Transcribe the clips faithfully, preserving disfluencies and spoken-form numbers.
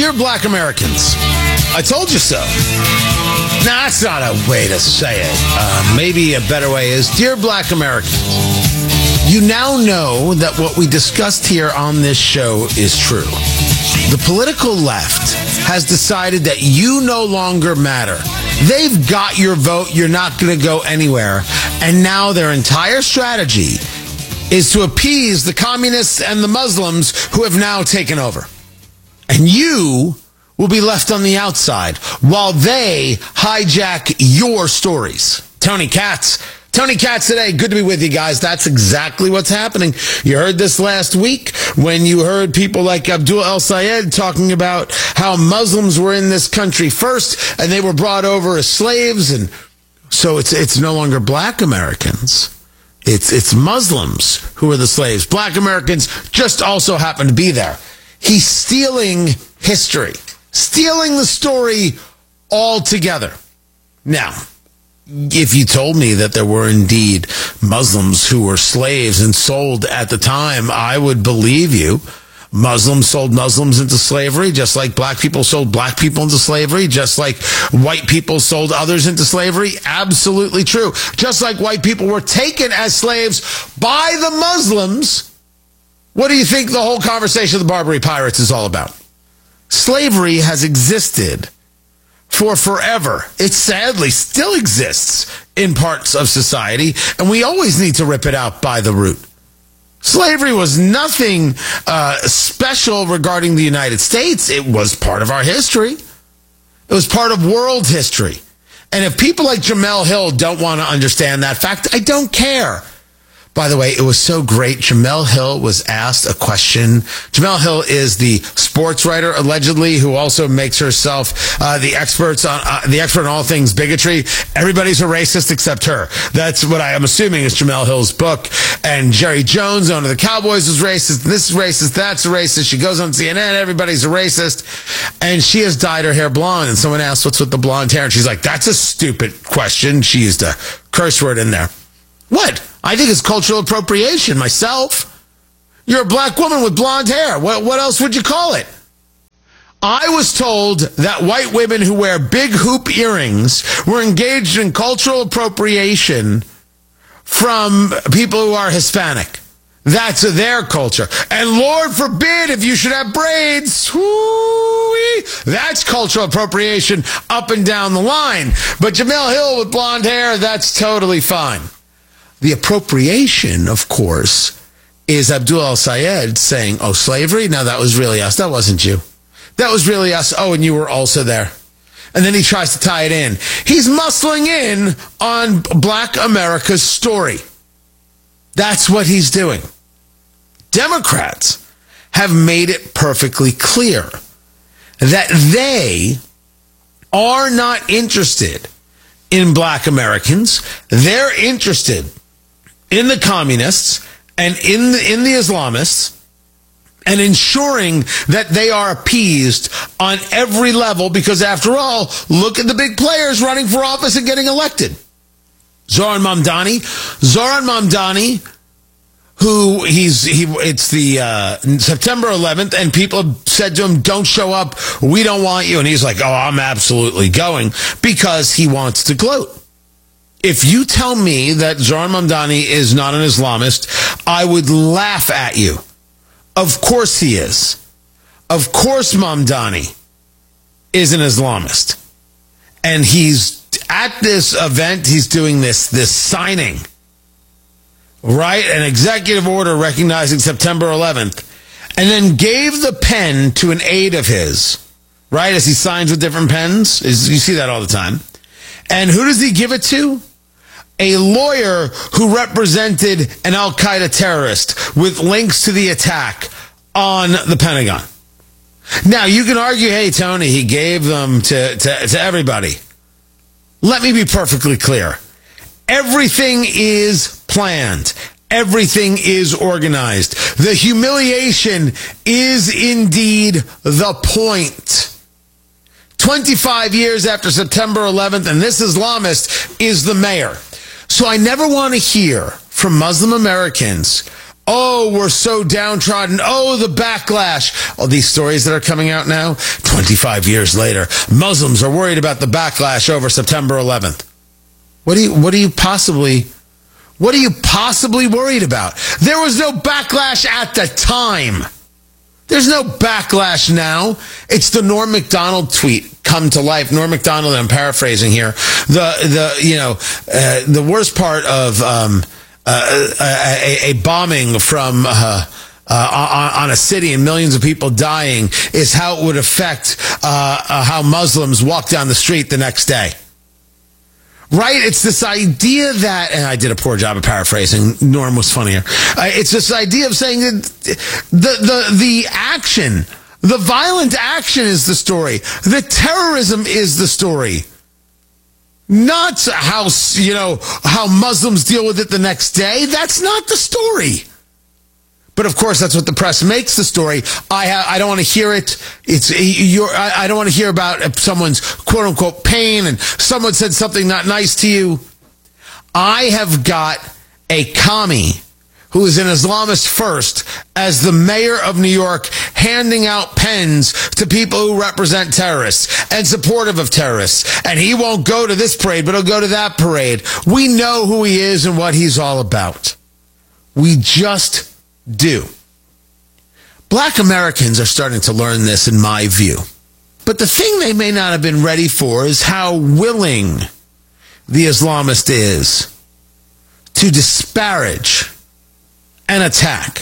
Dear Black Americans, I told you so. Nah, that's not a way to say it. Uh, maybe a better way is, Dear Black Americans, you now know that what we discussed here on this show is true. The political left has decided that you no longer matter. They've got your vote. You're not going to go anywhere. And now their entire strategy is to appease the communists and the Muslims who have now taken over. And you will be left on the outside while they hijack your stories. Tony Katz. Tony Katz today. Good to be with you guys. That's exactly what's happening. You heard this last week when you heard people like Abdul El-Sayed talking about how Muslims were in this country first and they were brought over as slaves. And so it's it's no longer black Americans. It's it's Muslims who are the slaves. Black Americans just also happen to be there. He's stealing history, stealing the story altogether. Now, if you told me that there were indeed Muslims who were slaves and sold at the time, I would believe you. Muslims sold Muslims into slavery, just like black people sold black people into slavery, just like white people sold others into slavery. Absolutely true. Just like white people were taken as slaves by the Muslims. What do you think the whole conversation of the Barbary Pirates is all about? Slavery has existed for forever. It sadly still exists in parts of society, and we always need to rip it out by the root. Slavery was nothing uh, special regarding the United States. It was part of our history. It was part of world history. And if people like Jemele Hill don't want to understand that fact, I don't care. By the way, it was so great. Jemele Hill was asked a question. Jemele Hill is the sports writer, allegedly, who also makes herself uh, the experts on uh, the expert on all things bigotry. Everybody's a racist except her. That's what I am assuming is Jemele Hill's book. And Jerry Jones, owner of the Cowboys, is racist. This is racist. That's a racist. She goes on C N N. Everybody's a racist. And she has dyed her hair blonde. And someone asked, "What's with the blonde hair?" And she's like, "That's a stupid question." She used a curse word in there. What? I think it's cultural appropriation myself. You're a black woman with blonde hair. What, what else would you call it? I was told that white women who wear big hoop earrings were engaged in cultural appropriation from people who are Hispanic. That's their culture. And Lord forbid if you should have braids. Whoo-wee, that's cultural appropriation up and down the line. But Jemele Hill with blonde hair, that's totally fine. The appropriation, of course, is Abdul El-Sayed saying, "Oh, slavery? No, that was really us. That wasn't you. That was really us. Oh, and you were also there." And then he tries to tie it in. He's muscling in on black America's story. That's what he's doing. Democrats have made it perfectly clear that they are not interested in black Americans. They're interested in the communists and in the, in the Islamists, and ensuring that they are appeased on every level, because after all, look at the big players running for office and getting elected. Zohran Mamdani. Zohran Mamdani, who he's, he, it's the uh, September eleventh, and people have said to him, "Don't show up, we don't want you." And he's like, "Oh, I'm absolutely going," because he wants to gloat. If you tell me that Zohran Mamdani is not an Islamist, I would laugh at you. Of course he is. Of course Mamdani is an Islamist. And he's at this event, he's doing this, this signing, right? An executive order recognizing September eleventh, and then gave the pen to an aide of his, right? As he signs with different pens. You see that all the time. And who does he give it to? A lawyer who represented an Al-Qaeda terrorist with links to the attack on the Pentagon. Now, you can argue, hey, Tony, he gave them to, to, to everybody. Let me be perfectly clear. Everything is planned. Everything is organized. The humiliation is indeed the point. twenty-five years after September eleventh, and this Islamist is the mayor. So I never want to hear from Muslim Americans, Oh, we're so downtrodden. Oh, the backlash. All these stories that are coming out now, twenty-five years later, Muslims are worried about the backlash over September eleventh. What do you, what do you possibly, what are you possibly worried about? There was no backlash at the time. There's no backlash now. It's the Norm Macdonald tweet come to life. Norm Macdonald, I'm paraphrasing here. The, the, you know, uh, the worst part of, um, Uh, a, a bombing from uh, uh, on a city and millions of people dying is how it would affect uh, uh, how Muslims walk down the street the next day. Right? It's this idea that, and I did a poor job of paraphrasing. Norm was funnier. Uh, it's this idea of saying that the the the action, the violent action is the story. The terrorism is the story. Not how, you know, how Muslims deal with it the next day. That's not the story. But of course, that's what the press makes the story. I ha- I don't want to hear it. It's you're, I, I don't want to hear about someone's quote unquote pain and someone said something not nice to you. I have got a commie who is an Islamist first as the mayor of New York, handing out pens to people who represent terrorists and supportive of terrorists. And he won't go to this parade, but he'll go to that parade. We know who he is and what he's all about. We just do. Black Americans are starting to learn this, in my view. But the thing they may not have been ready for is how willing the Islamist is to disparage and attack.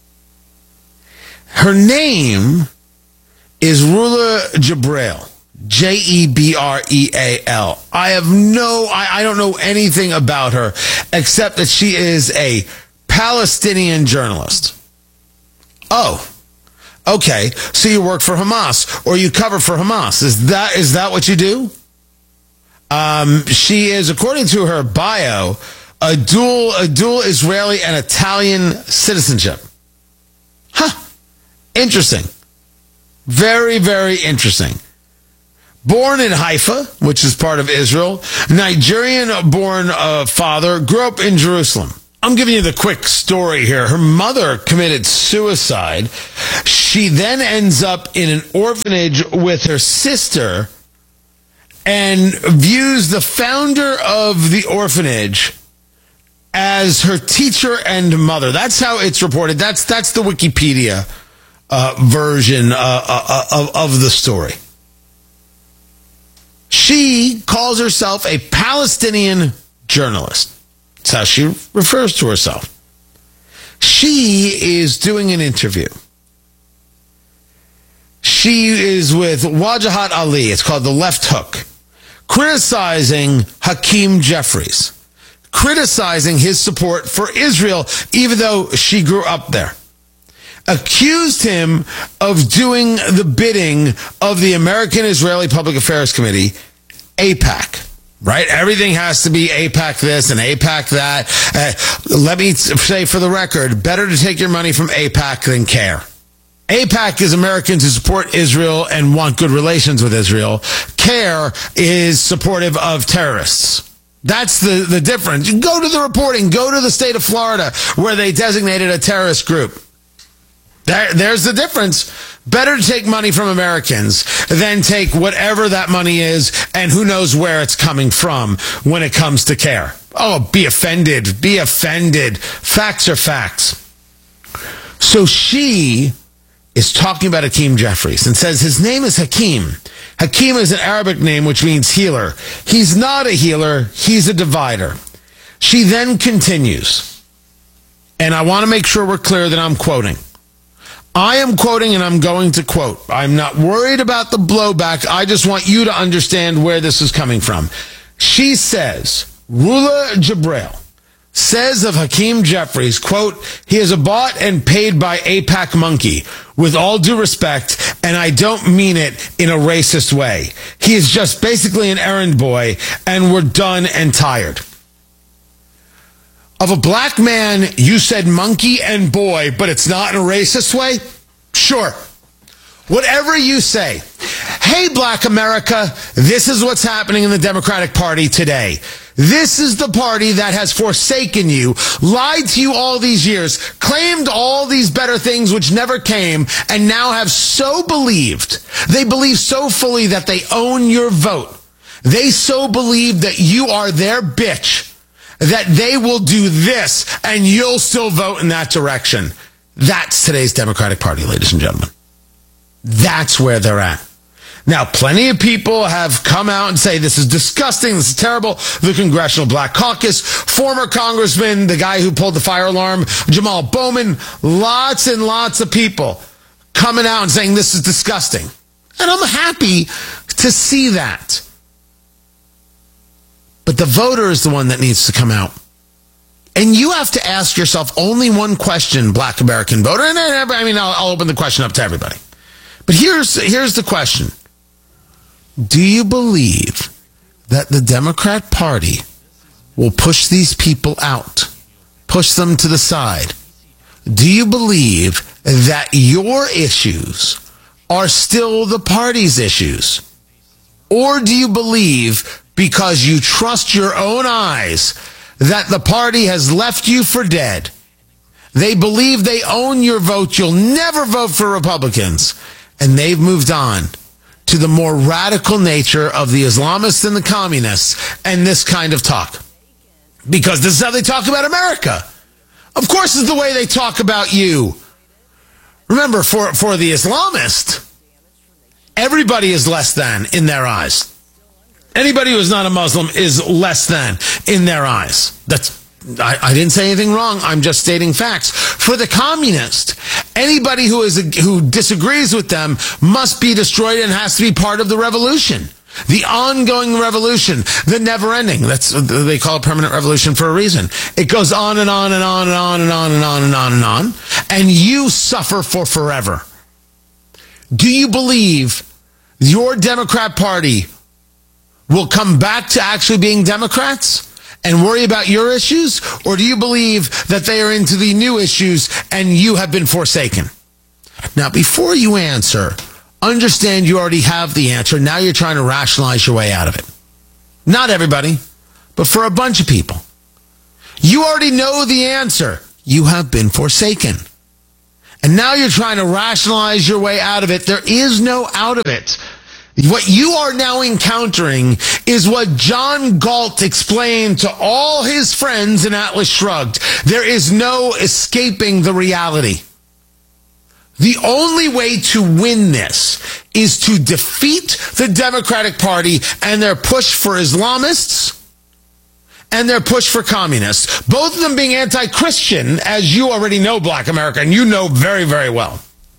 Her name is Rula Jibril. J E B R E A L. I have no, I, I don't know anything about her except that she is a Palestinian journalist. Oh, okay. So you work for Hamas or you cover for Hamas. Is that, is that what you do? Um, she is, according to her bio, a dual, a dual Israeli and Italian citizenship. Huh. Interesting. Very, very interesting. Born in Haifa, which is part of Israel, Nigerian-born uh, father, grew up in Jerusalem. I'm giving you the quick story here. Her mother committed suicide. She then ends up in an orphanage with her sister and views the founder of the orphanage as her teacher and mother. That's how it's reported. That's that's the Wikipedia uh, version uh, uh, of, of the story. She calls herself a Palestinian journalist. That's how she refers to herself. She is doing an interview. She is with Wajahat Ali. It's called The Left Hook, criticizing Hakeem Jeffries, criticizing his support for Israel, even though she grew up there. Accused him of doing the bidding of the American Israeli Public Affairs Committee, AIPAC. Right? Everything has to be AIPAC this and AIPAC that. Uh, let me say for the record, better to take your money from AIPAC than CARE. AIPAC is Americans who support Israel and want good relations with Israel. CARE is supportive of terrorists. That's the, the difference. You go to the reporting. Go to the state of Florida where they designated a terrorist group. There, there's the difference. Better to take money from Americans than take whatever that money is and who knows where it's coming from when it comes to CARE. Oh, be offended. Be offended. Facts are facts. So she is talking about Hakeem Jeffries and says his name is Hakeem. Hakeem is an Arabic name which means healer. He's not a healer. He's a divider. She then continues, and I want to make sure we're clear that I'm quoting. I am quoting and I'm going to quote. I'm not worried about the blowback. I just want you to understand where this is coming from. She says, Rula Jibril says of Hakeem Jeffries, quote, he is a bought and paid by AIPAC monkey, with all due respect, and I don't mean it in a racist way. He is just basically an errand boy, and we're done and tired. Of a black man, you said monkey and boy, but it's not in a racist way? Sure. Whatever you say. Hey, Black America, this is what's happening in the Democratic Party today. This is the party that has forsaken you, lied to you all these years, claimed all these better things which never came, and now have so believed, they believe so fully that they own your vote. They so believe that you are their bitch, that they will do this, and you'll still vote in that direction. That's today's Democratic Party, ladies and gentlemen. That's where they're at. Now, plenty of people have come out and say this is disgusting, this is terrible. The Congressional Black Caucus, former Congressman, the guy who pulled the fire alarm, Jamal Bowman, lots and lots of people coming out and saying this is disgusting. And I'm happy to see that. But the voter is the one that needs to come out. And you have to ask yourself only one question, Black American voter. And I mean, I'll, I'll open the question up to everybody. But here's here's the question. Do you believe that the Democrat Party will push these people out, push them to the side? Do you believe that your issues are still the party's issues? Or do you believe, because you trust your own eyes, that the party has left you for dead? They believe they own your vote. You'll never vote for Republicans. And they've moved on to the more radical nature of the Islamists and the communists and this kind of talk. Because this is how they talk about America. Of course, it's the way they talk about you. Remember, for, for the Islamist, everybody is less than in their eyes. Anybody who is not a Muslim is less than in their eyes. That's I, I didn't say anything wrong. I'm just stating facts. For the communist, anybody who is a, who disagrees with them must be destroyed and has to be part of the revolution. The ongoing revolution, the never ending. That's, they call it permanent revolution for a reason. It goes on and on and on and on and on and on and on and on. And you suffer for forever. Do you believe your Democrat Party will come back to actually being Democrats and worry about your issues? Or do you believe that they are into the new issues and you have been forsaken? Now, before you answer, understand you already have the answer. Now you're trying to rationalize your way out of it. Not everybody, but for a bunch of people. You already know the answer. You have been forsaken. And now you're trying to rationalize your way out of it. There is no out of it. What you are now encountering is what John Galt explained to all his friends in Atlas Shrugged. There is no escaping the reality. The only way to win this is to defeat the Democratic Party and their push for Islamists and their push for communists. Both of them being anti-Christian, as you already know, Black America, and you know very, very well.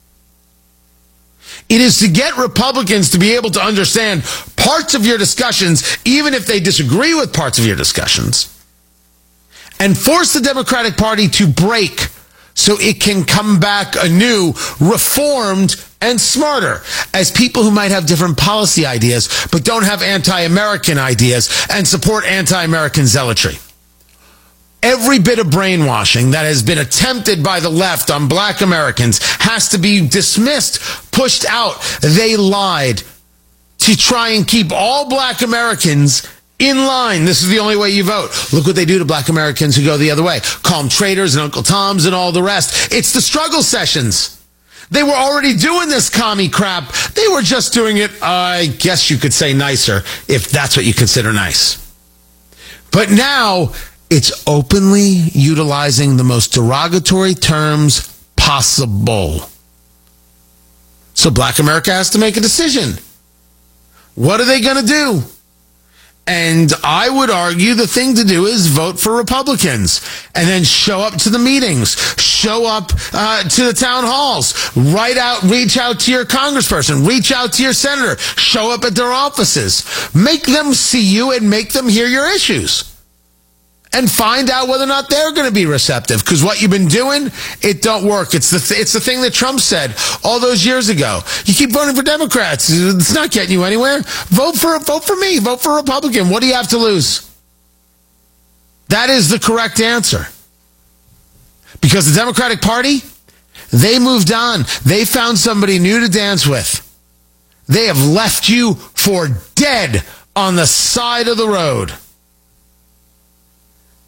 It is to get Republicans to be able to understand parts of your discussions, even if they disagree with parts of your discussions, and force the Democratic Party to break so it can come back anew, reformed and smarter, as people who might have different policy ideas but don't have anti-American ideas and support anti-American zealotry. Every bit of brainwashing that has been attempted by the left on Black Americans has to be dismissed, pushed out. They lied to try and keep all Black Americans in line. This is the only way you vote. Look what they do to Black Americans who go the other way. Call them traitors and Uncle Toms and all the rest. It's the struggle sessions. They were already doing this commie crap. They were just doing it, I guess you could say, nicer, if that's what you consider nice. But now it's openly utilizing the most derogatory terms possible. So Black America has to make a decision. What are they going to do? And I would argue the thing to do is vote for Republicans and then show up to the meetings, show up uh, to the town halls, write out, reach out to your congressperson, reach out to your senator, show up at their offices, make them see you and make them hear your issues. And find out whether or not they're going to be receptive. Because what you've been doing, it don't work. It's the th- it's the thing that Trump said all those years ago. You keep voting for Democrats. It's not getting you anywhere. Vote for vote for me. Vote for a Republican. What do you have to lose? That is the correct answer. Because the Democratic Party, they moved on. They found somebody new to dance with. They have left you for dead on the side of the road.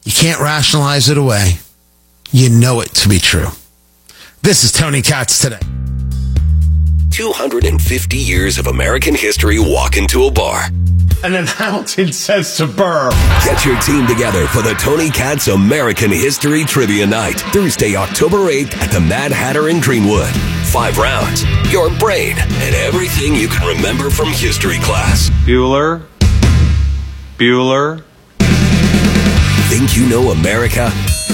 You can't rationalize it away. You know it to be true. This is Tony Katz Today. two hundred fifty years of American history walk into a bar. And then Hamilton says to Burr, Get your team together for the Tony Katz American History Trivia Night, Thursday, October eighth at the Mad Hatter in Greenwood. Five rounds, your brain, and everything you can remember from history class. Bueller. Bueller. Think you know America?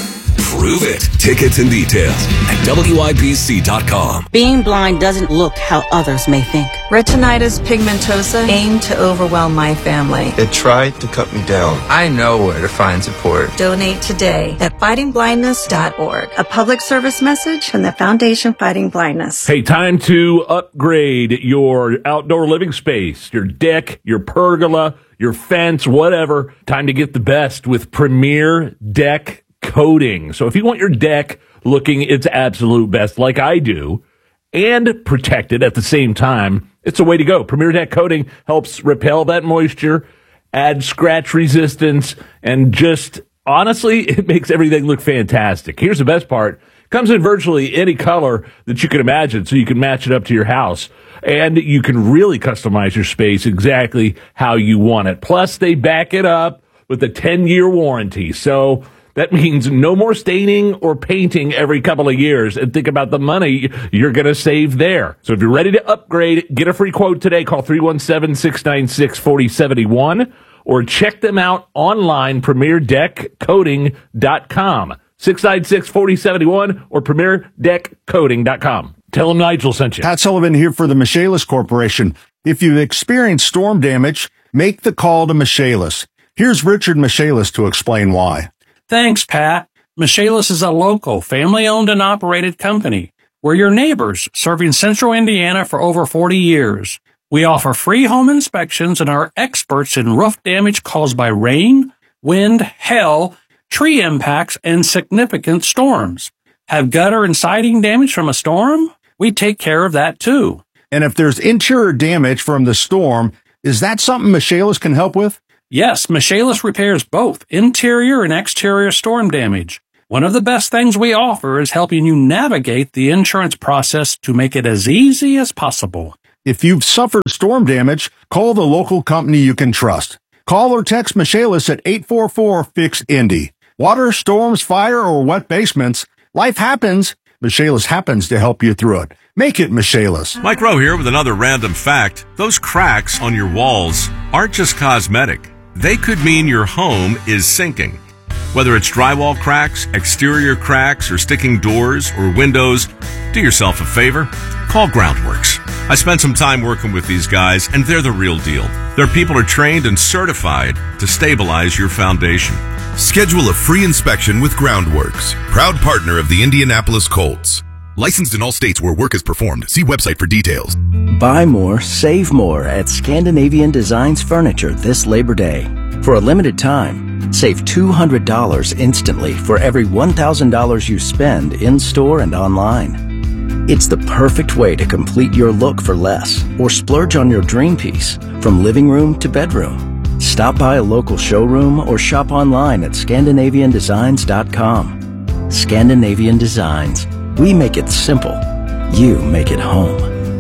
Prove it. Tickets and details at W I B C dot com. Being blind doesn't look how others may think. Retinitis pigmentosa aimed to overwhelm my family. It tried to cut me down. I know where to find support. Donate today at fighting blindness dot org. A public service message from the Foundation Fighting Blindness. Hey, time to upgrade your outdoor living space, your deck, your pergola, your fence, whatever. Time to get the best with Premier Deck Coating. So if you want your deck looking its absolute best, like I do, and protected at the same time, it's a way to go. Premier Deck Coating helps repel that moisture, add scratch resistance, and just honestly, it makes everything look fantastic. Here's the best part. Comes in virtually any color that you can imagine, so you can match it up to your house. And you can really customize your space exactly how you want it. Plus, they back it up with a ten-year warranty. So that means no more staining or painting every couple of years. And think about the money you're going to save there. So if you're ready to upgrade, get a free quote today. Call three one seven, six nine six, four oh seven one or check them out online, premier deck coating dot com. six nine six, four oh seven one or premier deck coating dot com. Tell them Nigel sent you. Pat Sullivan here for the Michaelis Corporation. If you've experienced storm damage, make the call to Michaelis. Here's Richard Michaelis to explain why. Thanks, Pat. Michaelis is a local, family-owned and operated company. We're your neighbors, serving central Indiana for over forty years. We offer free home inspections and are experts in roof damage caused by rain, wind, hail, tree impacts, and significant storms. Have gutter and siding damage from a storm? We take care of that, too. And if there's interior damage from the storm, is that something Michaelis can help with? Yes, Michaelis repairs both interior and exterior storm damage. One of the best things we offer is helping you navigate the insurance process to make it as easy as possible. If you've suffered storm damage, call the local company you can trust. Call or text Michaelis at eight four four, F I X, Indy. Water, storms, fire, or wet basements, life happens. Michaelis happens to help you through it. Make it Michaelis. Mike Rowe here with another random fact. Those cracks on your walls aren't just cosmetic. They could mean your home is sinking. Whether it's drywall cracks, exterior cracks, or sticking doors or windows, do yourself a favor. Call Groundworks. I spent some time working with these guys, and they're the real deal. Their people are trained and certified to stabilize your foundation. Schedule a free inspection with Groundworks, proud partner of the Indianapolis Colts. Licensed in all states where work is performed. See website for details. Buy more, save more at Scandinavian Designs Furniture this Labor Day. For a limited time, save two hundred dollars instantly for every one thousand dollars you spend in-store and online. It's the perfect way to complete your look for less or splurge on your dream piece from living room to bedroom. Stop by a local showroom or shop online at Scandinavian Designs dot com. Scandinavian Designs. We make it simple. You make it home.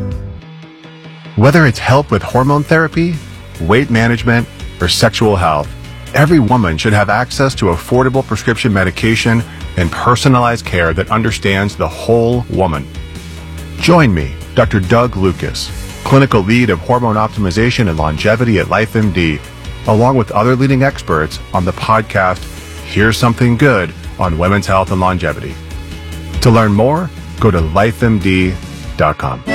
Whether it's help with hormone therapy, weight management, or sexual health, every woman should have access to affordable prescription medication and personalized care that understands the whole woman. Join me, Doctor Doug Lucas, clinical lead of hormone optimization and longevity at LifeMD, along with other leading experts on the podcast, Here's Something Good on Women's Health and Longevity. To learn more, go to life M D dot com.